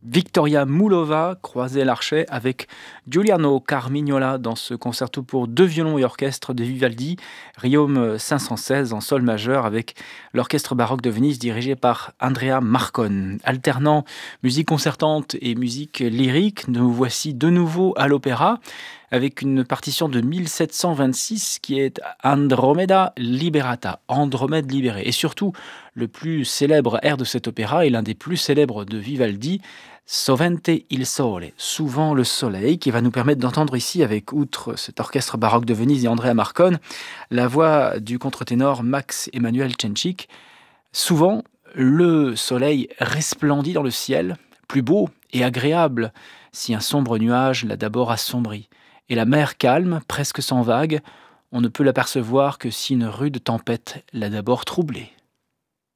Victoria Moulova croisait l'archet avec Giuliano Carmignola dans ce concerto pour deux violons et orchestre de Vivaldi, Riom 516 en sol majeur avec l'orchestre baroque de Venise dirigé par Andrea Marcon. Alternant musique concertante et musique lyrique, nous voici de nouveau à l'opéra avec une partition de 1726 qui est Andromeda Liberata, Andromède libérée. Et surtout, le plus célèbre air de cet opéra et l'un des plus célèbres de Vivaldi, Sovente il Sole, souvent le soleil, qui va nous permettre d'entendre ici, avec outre cet orchestre baroque de Venise et Andrea Marcon, la voix du contre-ténor Max Emmanuel Tchenchik. Souvent, le soleil resplendit dans le ciel, plus beau et agréable si un sombre nuage l'a d'abord assombri. Et la mer calme, presque sans vagues, on ne peut l'apercevoir que si une rude tempête l'a d'abord troublée.